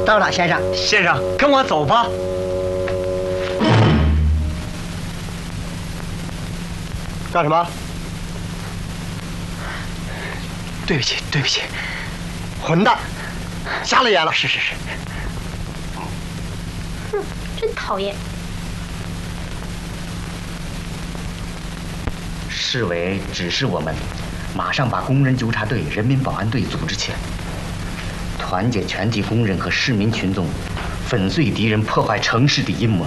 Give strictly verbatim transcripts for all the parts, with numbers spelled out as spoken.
到了，先生。 先生，跟我走吧。 干什么？ 对不起，对不起， 混蛋，瞎了眼了！ 是是是。 哼，真讨厌。 市委指示我们，马上把工人纠察队、人民保安队组织起来，团结全体工人和市民群众，粉碎敌人破坏城市的阴谋。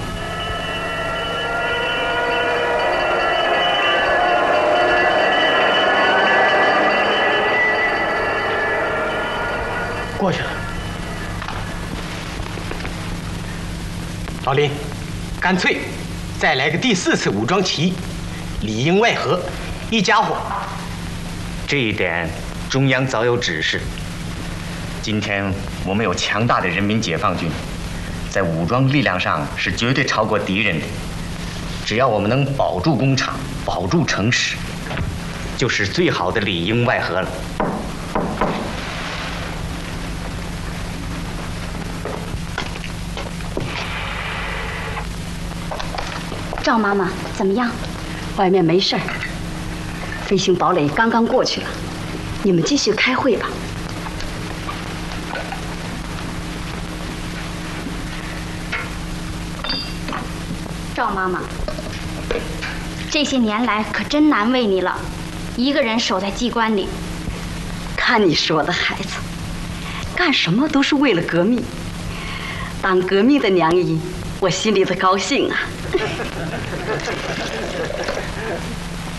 过去了。老林，干脆再来个第四次武装起义，里应外合，一家伙。 这一点中央早有指示。今天我们有强大的人民解放军，在武装力量上是绝对超过敌人的。只要我们能保住工厂，保住城市，就是最好的里应外合了。 赵妈妈怎么样？ 外面没事儿，飞行堡垒刚刚过去了，你们继续开会吧。 赵妈妈，这些年来可真难为你了，一个人守在机关里。 看你说的，孩子，干什么都是为了革命。当革命的娘姨，我心里的高兴啊。